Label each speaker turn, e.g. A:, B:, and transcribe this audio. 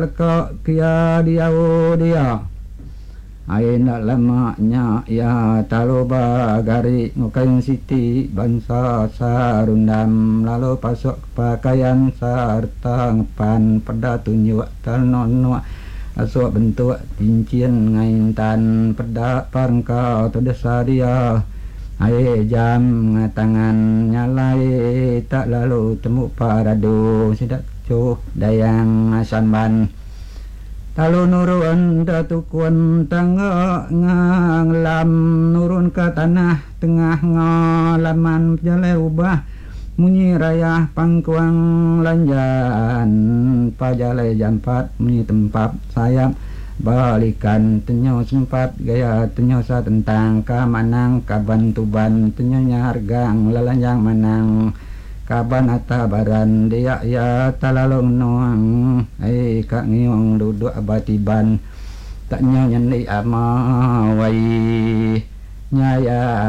A: Leka kia dia ai nak lemaknya ya taloba gari ngukain siti bangsa sarundam lalu pasok pakaian sarta ngepan pada tunjuk tanonwa asok bentuk cincin ngaintan pada parengkau terdesa dia ai jam tangan nyalai tak lalu temu parado sidak cuh dayang asamban lalu nurun datukun tangga nglam nurun ke tanah tengah ngalaman jalai ubah munyi raya pangkuang lanjan pajalai jampat munyi tempat sayap balikan tenyo sempat gaya tenyo sa tentang kamanang kaban tuban tenyo nyargang lalanjang manang kaban atabaran dia ya talalong noang ai kak ngiong duduk abatiban tak nyo nyeni amawai nyaya